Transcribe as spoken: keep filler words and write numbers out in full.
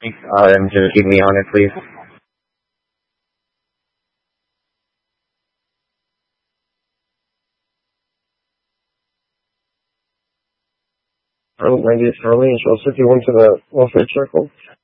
Um, just keep me on it, please. Early, my name is Early, and so fifty-one to the welfare circle.